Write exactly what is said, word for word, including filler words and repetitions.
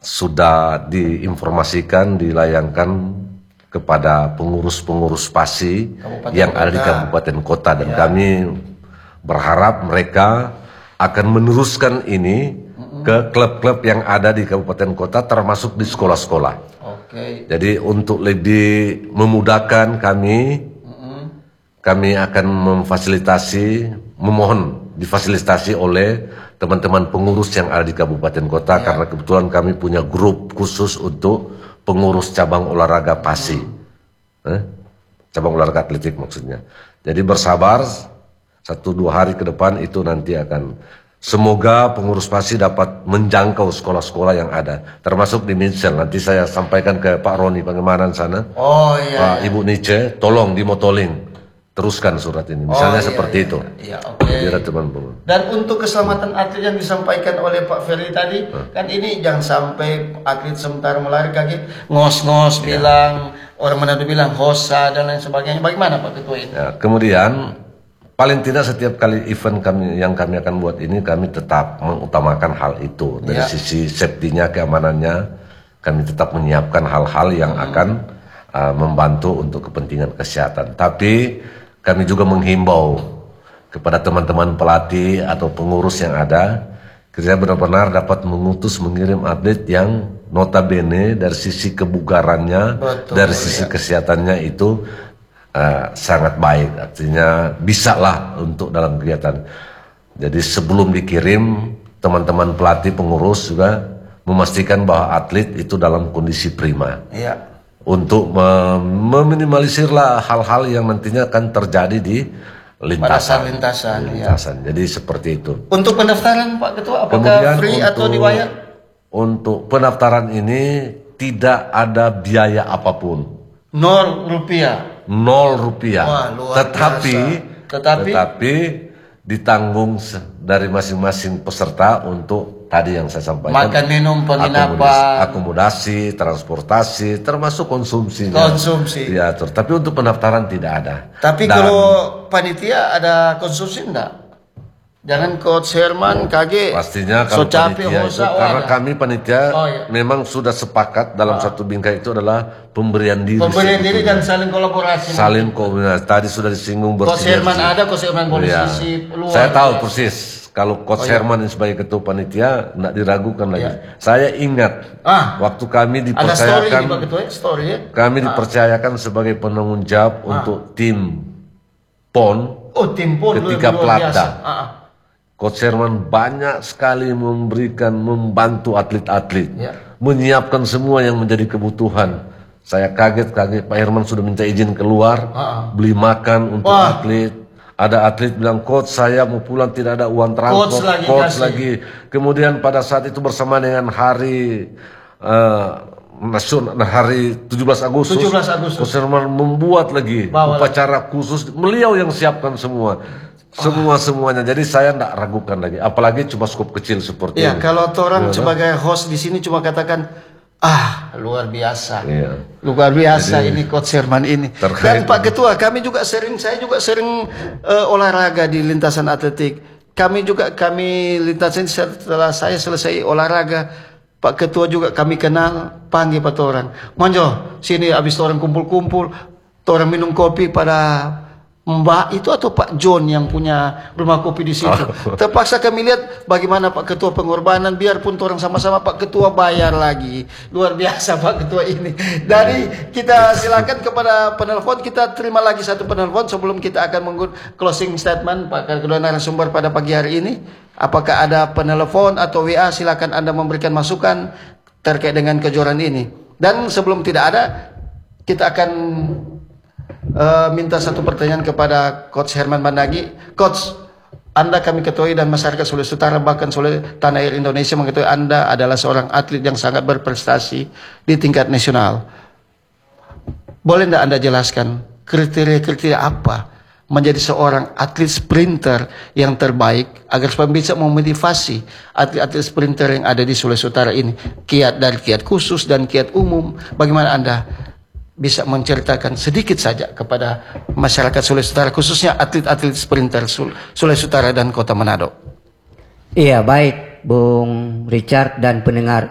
sudah diinformasikan, dilayangkan kepada pengurus-pengurus P A S I Kabupaten yang ada di kabupaten kota, dan ya. Kami berharap mereka akan meneruskan ini mm-hmm. ke klub-klub yang ada di kabupaten kota, termasuk di sekolah-sekolah. Okay. Jadi untuk lebih memudahkan kami, mm-hmm. kami akan memfasilitasi, memohon difasilitasi oleh teman-teman pengurus yang ada di kabupaten kota, ya. Karena kebetulan kami punya grup khusus untuk pengurus cabang olahraga P A S I, hmm. eh? cabang olahraga atletik maksudnya. Jadi bersabar, satu dua hari ke depan itu nanti akan, semoga pengurus P A S I dapat menjangkau sekolah-sekolah yang ada, termasuk di Minsel. Nanti saya sampaikan ke Pak Roni Pangemanan sana, oh, iya, Pak iya. Ibu Nice, tolong dimotoling. Teruskan surat ini, misalnya oh, iya, seperti iya, itu. Iya, okay. teman-teman. Dan untuk keselamatan atlet yang disampaikan oleh Pak Ferry tadi, hmm. kan ini jangan sampai atlet sementara melari kaki ngos-ngos ya. Bilang orang Manado bilang hosa dan lain sebagainya. Bagaimana Pak Ketua ini? Ya, kemudian paling tidak setiap kali event kami yang kami akan buat ini, kami tetap mengutamakan hal itu dari ya. Sisi safety-nya, keamanannya, kami tetap menyiapkan hal-hal yang hmm. akan uh, membantu untuk kepentingan kesehatan. Tapi kami juga menghimbau kepada teman-teman pelatih atau pengurus yang ada, kita benar-benar dapat mengutus mengirim atlet yang notabene dari sisi kebugarannya, betul, dari sisi ya. Kesehatannya itu uh, sangat baik, artinya bisa lah untuk dalam kegiatan. Jadi sebelum dikirim, teman-teman pelatih pengurus juga memastikan bahwa atlet itu dalam kondisi prima. Ya. Untuk meminimalisirlah hal-hal yang nantinya akan terjadi di lintasan. lintasan, di lintasan. Ya. Jadi seperti itu. Untuk pendaftaran Pak Ketua, apakah kemudian free untuk, atau dibayar? Untuk pendaftaran ini tidak ada biaya apapun. Nol rupiah. Nol rupiah. Wah, luar tetapi, biasa. tetapi, tetapi ditanggung dari masing-masing peserta untuk tadi yang saya sampaikan, makan, minum, penginapan, akomodasi, akomodasi, transportasi, termasuk konsumsi. Konsumsi. Diatur. Tapi untuk pendaftaran tidak ada. Tapi Dan, kalau panitia ada konsumsi enggak? Jangan Coach Herman, K G. Pastinya kalau so panitia itu, karena kami panitia oh, iya. memang sudah sepakat dalam oh. satu bingkai itu adalah pemberian diri. Pemberian diri dan saling kolaborasi. Saling kolaborasi. Tadi sudah disinggung Coach Herman ada, Coach Herman posisi ya. Saya tahu persis. Kalau Coach oh, iya. Herman sebagai ketua panitia tidak diragukan lagi. Iya. Saya ingat ah, waktu kami dipercayakan, ada story, Ketua, story, ya? kami ah. dipercayakan sebagai penanggung jawab ah. untuk tim P O N. Oh, tim P O N ketika Platda. Ah. Coach Herman banyak sekali memberikan, membantu atlet-atlet, ya. menyiapkan semua yang menjadi kebutuhan. Saya kaget-kaget Pak Herman sudah minta izin keluar, uh-uh. beli makan untuk Wah. atlet. Ada atlet bilang, Coach saya mau pulang tidak ada uang transport, Coach lagi. Coach lagi. Kemudian pada saat itu bersama dengan hari uh, nasional, hari tujuh belas Agustus, tujuh belas Agustus. Coach Herman membuat lagi Bawa upacara lagi. khusus, beliau yang siapkan semua. Semua semuanya, jadi saya tidak ragukan lagi, apalagi cuma skup kecil seperti ya, ini. Kalau orang ya, sebagai host di sini cuma katakan, ah luar biasa, ya. luar biasa jadi, ini Coach Herman ini. Dan Pak Ketua, kami juga sering, saya juga sering uh, olahraga di lintasan atletik. Kami juga kami lintasan setelah saya selesai olahraga, Pak Ketua juga kami kenal, panggil Pak orang, Monjo, sini abis orang kumpul-kumpul, orang minum kopi pada Mbak itu atau Pak John yang punya rumah kopi di situ. Oh. Terpaksa kami lihat bagaimana Pak Ketua pengorbanan, biarpun orang sama-sama Pak Ketua bayar lagi. Luar biasa Pak Ketua ini. Dari kita silakan kepada penelpon, kita terima lagi satu penelpon sebelum kita akan menggunakan closing statement Pak Kedua narasumber pada pagi hari ini. Apakah ada penelpon atau W A, silakan Anda memberikan masukan terkait dengan kejuaraan ini. Dan sebelum tidak ada, kita akan Uh, minta satu pertanyaan kepada Coach Herman Bandagi. Coach, Anda kami ketahui dan masyarakat Sulawesi Utara bahkan seluruh tanah air Indonesia mengetahui Anda adalah seorang atlet yang sangat berprestasi di tingkat nasional. Boleh tidak Anda jelaskan kriteria-kriteria apa menjadi seorang atlet sprinter yang terbaik agar supaya bisa memotivasi atlet-atlet sprinter yang ada di Sulawesi Utara ini, kiat dari kiat khusus dan kiat umum. Bagaimana Anda bisa menceritakan sedikit saja kepada masyarakat Sulawesi Utara, khususnya atlet-atlet sprinter Sul Sulawesi Utara dan Kota Manado? Iya, baik Bung Richard dan pendengar